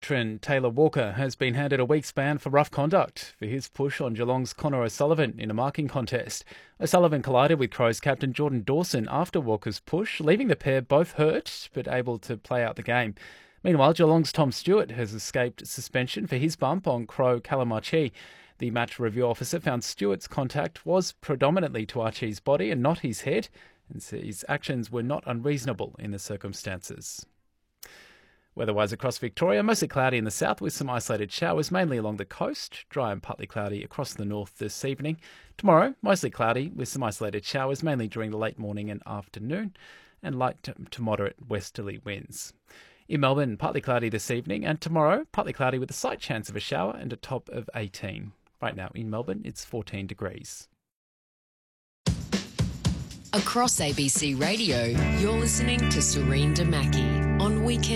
veteran Taylor Walker has been handed a week's ban for rough conduct for his push on Geelong's Connor O'Sullivan in a marking contest. O'Sullivan collided with Crows captain Jordan Dawson after Walker's push, leaving the pair both hurt but able to play out the game. Meanwhile, Geelong's Tom Stewart has escaped suspension for his bump on Crow Callum Archie. The match review officer found Stewart's contact was predominantly to Archie's body and not his head, and his actions were not unreasonable in the circumstances. Weather-wise across Victoria, mostly cloudy in the south with some isolated showers, mainly along the coast. Dry and partly cloudy across the north this evening. Tomorrow, mostly cloudy with some isolated showers, mainly during the late morning and afternoon, and light to moderate westerly winds. In Melbourne, partly cloudy this evening, and tomorrow, partly cloudy with a slight chance of a shower and a top of 18. Right now in Melbourne, it's 14 degrees. Across ABC Radio, you're listening to Serene Damaki on Weekend